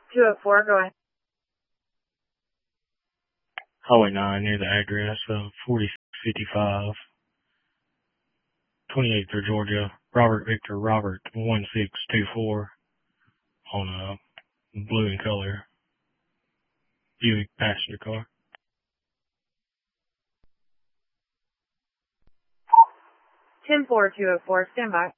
204, go ahead. Highway 9 near the address of 4655, 28th Georgia, Robert Victor Robert 1624 on a blue in color Buick passenger car. 10-4, 204, stand by.